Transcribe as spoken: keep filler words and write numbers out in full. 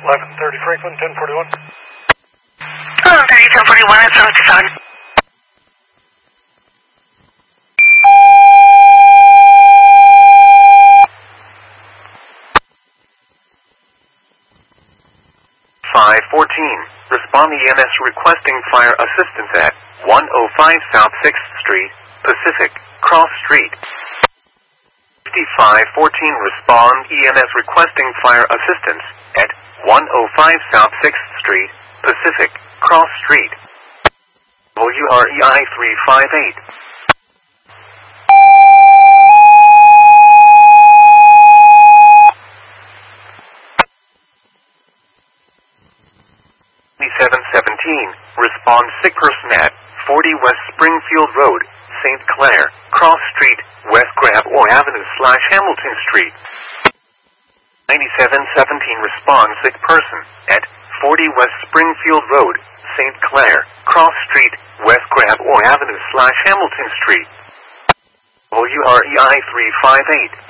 eleven thirty Franklin, ten forty-one. eleven thirty, ten forty-one, it's on Tucson. five fourteen. Respond E M S requesting fire assistance at one oh five South sixth Street, Pacific, Cross Street. fifty-five fourteen. Respond E M S requesting fire assistance at one oh five South sixth Street, Pacific, Cross Street. W R E I three five eight. seven seventeen. Respond sick person at forty West Springfield Road, Saint Clair, Cross Street, West Gravois Avenue slash Hamilton Street. ninety-seven seventeen. Respond sick person at forty West Springfield Road, Saint Clair, Cross Street, West Gravois Avenue slash Hamilton Street. W R E I three five eight.